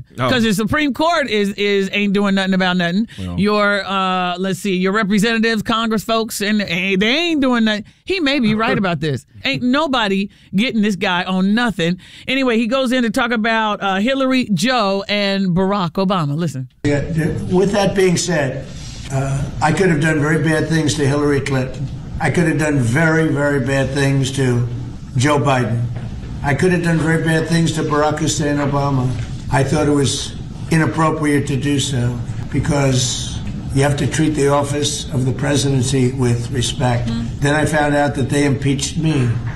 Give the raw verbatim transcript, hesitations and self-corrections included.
because oh. the Supreme Court is is ain't doing nothing about nothing. Well. Your uh, let's see, your representatives, Congress folks, and hey, they ain't doing nothing. He may be right about this. Ain't nobody getting this guy on nothing. Anyway, he goes in to talk about uh, Hillary, Joe, and Barack Obama. Listen. Yeah, with that being said, uh, I could have done very bad things to Hillary Clinton. I could have done very, very bad things to Joe Biden. I could have done very bad things to Barack Hussein Obama. I thought it was inappropriate to do so because you have to treat the office of the presidency with respect. Mm-hmm. Then I found out that they impeached me.